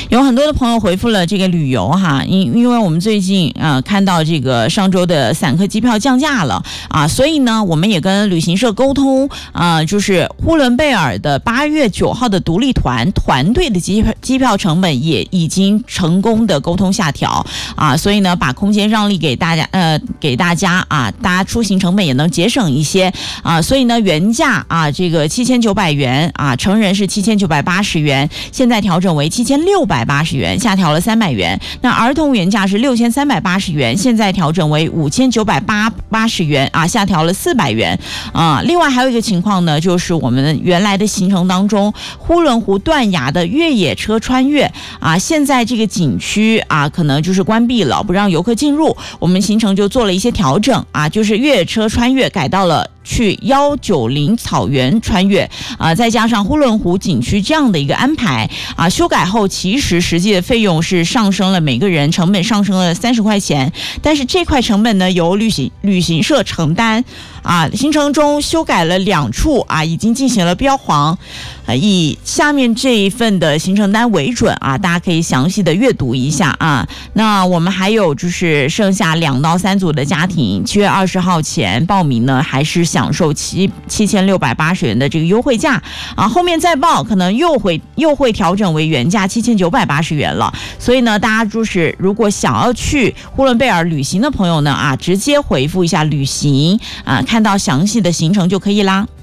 有很多的朋友回复了这个旅游哈，因为我们最近看到这个上周的散客机票降价了啊，所以呢我们也跟旅行社沟通就是呼伦贝尔的8月9号的独立团队的机票成本也已经成功的沟通下调啊，所以呢把空间让利给大家啊，大家出行成本也能节省一些啊，所以呢原价啊这个7900元啊，成人是7980元，现在调整为7680元，下调了300元。那儿童原价是6380元，现在调整为5980元啊，下调了400元啊。另外还有一个情况呢，就是我们原来的行程当中，呼伦湖断崖的越野车穿越啊，现在这个景区啊可能就是关闭了，不让游客进入，我们行程就做了一些调整啊，就是越野车穿越改到了去190草原穿越啊，再加上呼伦湖景区这样的一个安排啊，修改后其实实际的费用是上升了，每个人成本上升了30块钱，但是这块成本呢由旅行社承担啊。行程中修改了2处啊，已经进行了标黄，以下面这一份的行程单为准啊，大家可以详细的阅读一下啊。那我们还有就是剩下2到3组的家庭，7月20号前报名呢，还是享受7680元的这个优惠价啊，后面再报可能又会调整为原价7980元了。所以呢，大家就是如果想要去呼伦贝尔旅行的朋友呢啊，直接回复一下旅行啊，看到详细的行程就可以啦。